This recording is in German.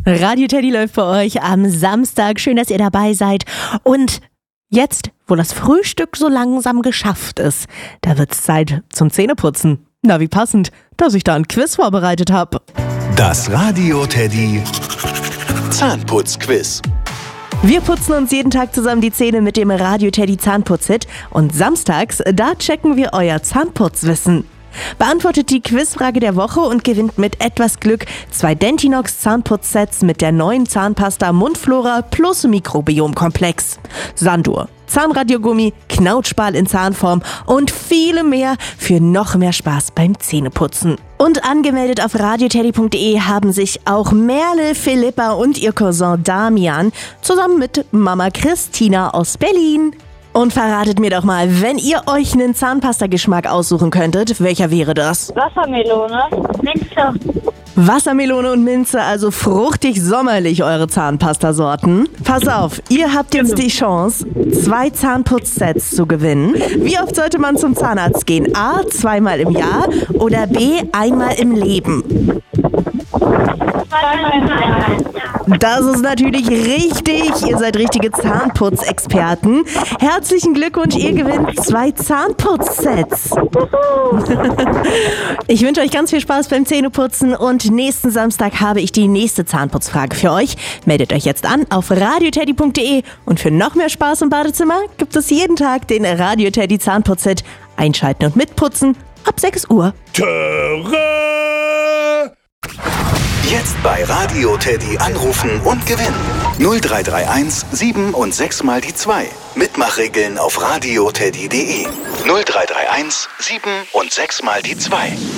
Radio Teddy läuft für euch am Samstag. Schön, dass ihr dabei seid. Und jetzt, wo das Frühstück so langsam geschafft ist, da wird's Zeit zum Zähneputzen. Na, wie passend, dass ich da ein Quiz vorbereitet habe. Das Radio Teddy Zahnputzquiz. Wir putzen uns jeden Tag zusammen die Zähne mit dem Radio Teddy Zahnputzhit. Und samstags, da checken wir euer Zahnputzwissen. Beantwortet die Quizfrage der Woche und gewinnt mit etwas Glück 2 Dentinox Zahnputzsets mit der neuen Zahnpasta Mundflora plus Mikrobiomkomplex. Sandur, Zahnradiogummi, Knautschball in Zahnform und viele mehr für noch mehr Spaß beim Zähneputzen. Und angemeldet auf radioteddy.de haben sich auch Merle, Philippa und ihr Cousin Damian zusammen mit Mama Christina aus Berlin. Und verratet mir doch mal, wenn ihr euch einen Zahnpasta-Geschmack aussuchen könntet, welcher wäre das? Wassermelone, Minze. Wassermelone und Minze, also fruchtig sommerlich eure Zahnpastasorten. Pass auf, ihr habt jetzt die Chance, 2 Zahnputzsets zu gewinnen. Wie oft sollte man zum Zahnarzt gehen? A, 2-mal im Jahr oder B, einmal im Leben? Das ist natürlich richtig. Ihr seid richtige Zahnputzexperten. Herzlichen Glückwunsch, ihr gewinnt 2 Zahnputzsets. Ich wünsche euch ganz viel Spaß beim Zähneputzen und nächsten Samstag habe ich die nächste Zahnputzfrage für euch. Meldet euch jetzt an auf radioteddy.de und für noch mehr Spaß im Badezimmer gibt es jeden Tag den Radio Teddy Zahnputzhit. Einschalten und mitputzen ab 6 Uhr. Jetzt bei Radio Teddy anrufen und gewinnen. 0331 7 und 6 mal die 2. Mitmachregeln auf radioteddy.de. 0331 7 und 6 mal die 2.